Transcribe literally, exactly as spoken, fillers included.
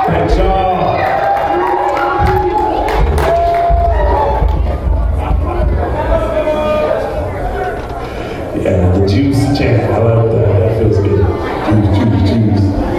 Thanks, y'all. Yeah, the juice chant. I love that. That feels good. Juice, juice, juice.